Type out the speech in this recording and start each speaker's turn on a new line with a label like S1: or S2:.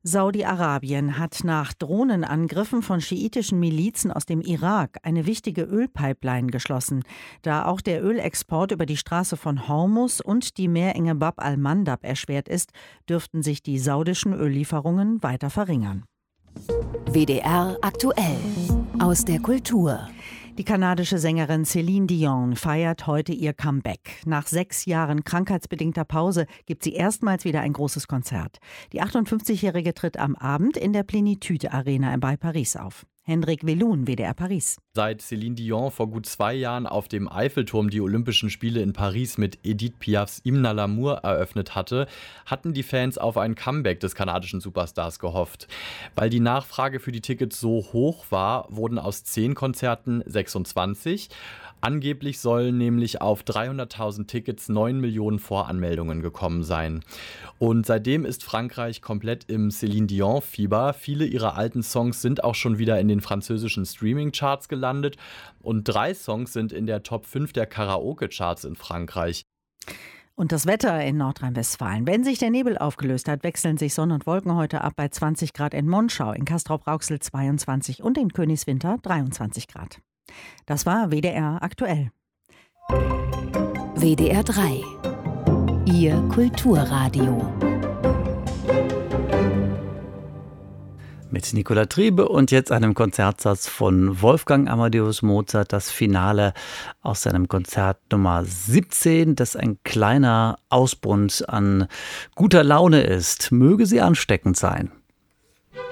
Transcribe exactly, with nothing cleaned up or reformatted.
S1: Saudi-Arabien hat nach Drohnenangriffen von schiitischen Milizen aus dem Irak eine wichtige Ölpipeline geschlossen. Da auch der Ölexport über die Straße von Hormuz und die Meerenge Bab al-Mandab erschwert ist, dürften sich die saudischen Öllieferungen weiter verringern.
S2: W D R aktuell aus der Kultur.
S1: Die kanadische Sängerin Celine Dion feiert heute ihr Comeback. Nach sechs Jahren krankheitsbedingter Pause gibt sie erstmals wieder ein großes Konzert. Die achtundfünfzigjährige tritt am Abend in der Plénitude Arena bei Paris auf. Hendrik Velun, W D R Paris.
S3: Seit Celine Dion vor gut zwei Jahren auf dem Eiffelturm die Olympischen Spiele in Paris mit Edith Piafs Hymne à l'amour eröffnet hatte, hatten die Fans auf ein Comeback des kanadischen Superstars gehofft. Weil die Nachfrage für die Tickets so hoch war, wurden aus zehn Konzerten sechsundzwanzig. Angeblich sollen nämlich auf dreihunderttausend Tickets neun Millionen Voranmeldungen gekommen sein. Und seitdem ist Frankreich komplett im Celine Dion-Fieber. Viele ihrer alten Songs sind auch schon wieder in den französischen Streaming-Charts gelandet. Und drei Songs sind in der Top fünf der Karaoke-Charts in Frankreich.
S1: Und das Wetter in Nordrhein-Westfalen. Wenn sich der Nebel aufgelöst hat, wechseln sich Sonne und Wolken heute ab bei zwanzig Grad in Monschau, in Castrop-Rauxel zweiundzwanzig und in Königswinter dreiundzwanzig Grad. Das war W D R aktuell.
S2: W D R drei. Ihr Kulturradio.
S4: Mit Nicola Triebe und jetzt einem Konzertsatz von Wolfgang Amadeus Mozart, das Finale aus seinem Konzert Nummer siebzehn, das ein kleiner Ausbund an guter Laune ist. Möge sie ansteckend sein.